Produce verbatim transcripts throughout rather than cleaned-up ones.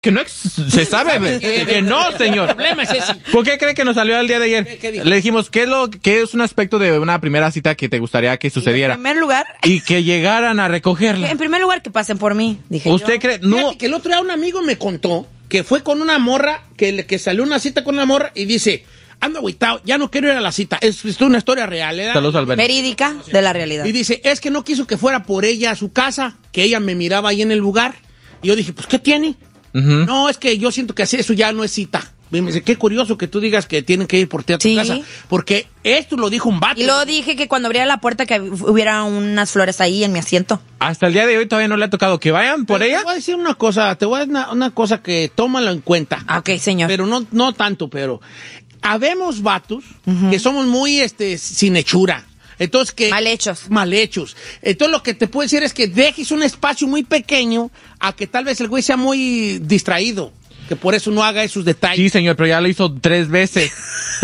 Que no ex- se sabe que, que no, señor. El problema es ese. ¿Por qué cree que nos salió el día de ayer? ¿Qué- qué dijo? Le dijimos, ¿qué es lo qué es un aspecto de una primera cita que te gustaría que sucediera? En primer lugar, Y que llegaran a recogerla. en primer lugar que pasen por mí, dije ¿Usted yo. cree? No. Fíjate que el otro día un amigo me contó que fue con una morra, que, le- que salió una cita con una morra y dice, ando agüitado, ya no quiero ir a la cita. Es, es una historia real, ¿eh? Saludos al Ben. Verídica de la realidad. Y dice, es que no quiso que fuera por ella a su casa, que ella me miraba ahí en el lugar. Y yo dije, pues, ¿qué tiene? Ujú. No, es que yo siento que así eso ya no es cita. Y me dice, qué curioso que tú digas que tienen que ir por ti a tu Sí. casa. Porque esto lo dijo un vato. Y luego dije que cuando abriera la puerta que hubiera unas flores ahí en mi asiento. Hasta el día de hoy todavía no le ha tocado que vayan por Pero ella. Te voy a decir una cosa, te voy a decir una, una cosa que tómalo en cuenta. Ah, ok, señor. Pero no, no tanto, pero habemos vatos que somos muy este sin hechura. Entonces que Mal hechos. Mal hechos. Entonces lo que te puedo decir es que dejes un espacio muy pequeño a que tal vez el güey sea muy distraído, que por eso no haga esos detalles. Sí, señor, pero ya lo hizo tres veces.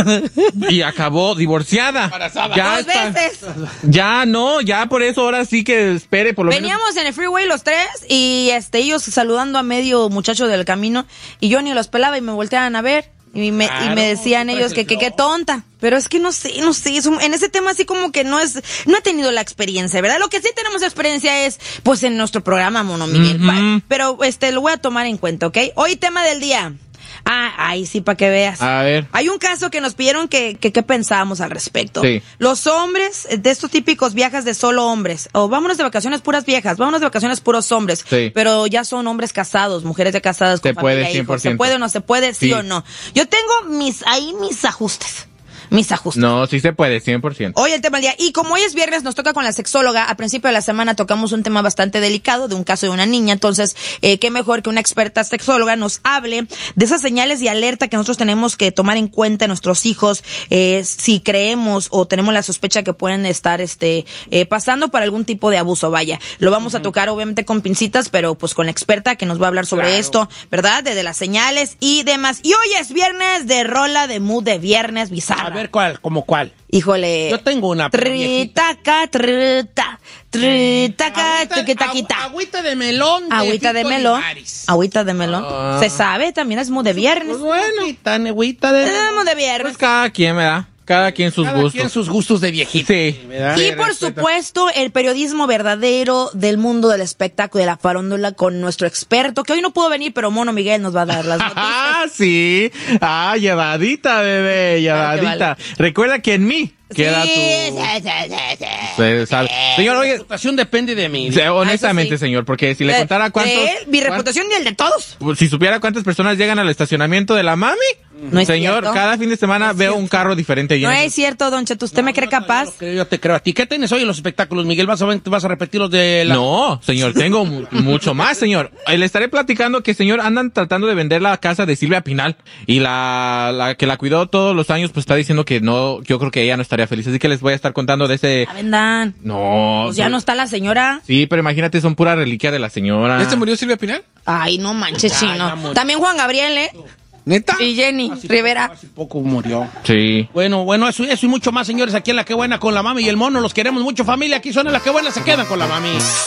Y acabó divorciada. Embarazada. Ya Dos está- veces. Ya no, ya por eso ahora sí que espere por lo menos. Veníamos en el freeway los tres y este ellos saludando a medio muchacho del camino y yo ni los pelaba y me volteaban a ver y me, Claro, y me decían tú ellos traes que, el que qué flow. tonta. Pero es que no sé, no sé, es un- en ese tema así como que no es, no he tenido la experiencia, ¿verdad? Lo que sí tenemos experiencia es, pues, en nuestro programa, Mono Miguel. Ujú. Pa- Pero, este, lo voy a tomar en cuenta, ¿ok? Hoy tema del día. Ah, ahí sí, para que veas. A ver. Hay un caso que nos pidieron que, que, que pensábamos al respecto. Sí. Los hombres, de estos típicos viajes de solo hombres, o vámonos de vacaciones puras viejas, vámonos de vacaciones puros hombres, Sí. pero ya son hombres casados, mujeres ya casadas con Se puede, familia e hijos. cien por ciento. ¿Se puede o no se puede? ¿Sí, Sí. o no? Yo tengo mis, ahí mis ajustes. Mis ajustes. No, sí se puede, cien por ciento. Hoy el tema del día. Y como hoy es viernes, nos toca con la sexóloga. A principio de la semana tocamos un tema bastante delicado de un caso de una niña. Entonces, eh, qué mejor que una experta sexóloga nos hable de esas señales de alerta que nosotros tenemos que tomar en cuenta en nuestros hijos, eh, si creemos o tenemos la sospecha que pueden estar este eh, pasando por algún tipo de abuso. Vaya, lo vamos a tocar obviamente con pincitas, pero pues con la experta que nos va a hablar sobre Claro. esto, ¿verdad? De, de las señales y demás. Y hoy es viernes de rola de mood de viernes bizarra. A ver cuál, como cuál. Híjole. Yo tengo una Tritaca, trita, tritaca, Agüita- tiquitaquita. agu- Agüita de melón. Agüita de Fito melón. Olivares. Agüita de melón. Ah. Se sabe, también es muy de viernes. Pues bueno, agüita, agüita de melón. Es muy de viernes. Pues cada quien, ¿verdad? Cada quien sus Cada gustos. quien sus gustos de viejito. Sí. ¿verdad? Y por supuesto, el periodismo verdadero del mundo del espectáculo, de la farándula, con nuestro experto, que hoy no pudo venir, pero Mono Miguel nos va a dar las noticias. Ah, sí. Ah, llevadita, bebé, Claro que llevadita. vale. Recuerda que en mí queda Sí, tu... sí, sí, sí, sí. Se sabe. Señor, La oye, reputación depende de mí. se- honestamente, Ah, eso sí. señor, porque si le De- contara cuántos... de él, mi cuán- reputación y el de todos. pues, si supiera cuántas personas llegan al estacionamiento de la mami, No es señor, cierto. cada fin de semana veo un carro diferente No lleno. es cierto, don Cheto. ¿Usted me cree capaz? Yo, creo- yo te creo a ti. ¿Qué tienes hoy en los espectáculos, Miguel? ¿Vas a, ver- vas a repetir los de la... No, señor, tengo mu- mucho más, señor. Eh, Le estaré platicando que, señor, andan tratando de vender la casa de Silvia Pinal y la, la que la cuidó todos los años, pues está diciendo que no, yo creo que ella no estaría feliz. Así que les voy a estar contando de ese... La vendan. No. Pues ya no está la señora. Sí, pero imagínate, son pura reliquia de la señora. ¿Ya se murió Silvia Pinal? Ay, no manches, Ya, chino. ya murió. También Juan Gabriel, ¿eh? ¿Neta? Y Jenny Rivera. Hace poco murió. Sí. Bueno, bueno, eso, eso y mucho más, señores, aquí en La Que Buena con la Mami y el Mono. Los queremos mucho, familia. Aquí son en La Que Buena, se quedan con la Mami.